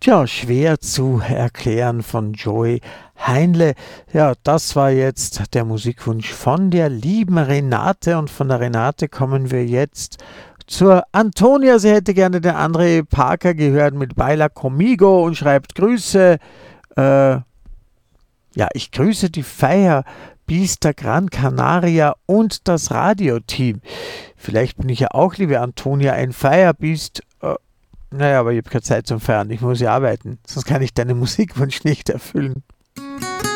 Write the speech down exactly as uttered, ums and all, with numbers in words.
Ja, schwer zu erklären von Joey Heinle. Ja, das war jetzt der Musikwunsch von der lieben Renate und von der Renate kommen wir jetzt zur Antonia. Sie hätte gerne den André Parker gehört mit Baila Conmigo und schreibt Grüße. Äh, ja, ich grüße die Feier Biester Gran Canaria und das Radioteam. Vielleicht bin ich ja auch, liebe Antonia, ein Firebeast. Naja, aber ich habe keine Zeit zum Feiern. Ich muss ja arbeiten. Sonst kann ich deinen Musikwunsch nicht erfüllen.